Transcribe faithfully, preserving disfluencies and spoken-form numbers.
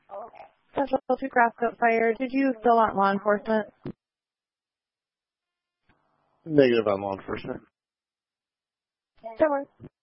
Special to Grasscoat Fire. Did you still want law enforcement? Negative on law enforcement. That works.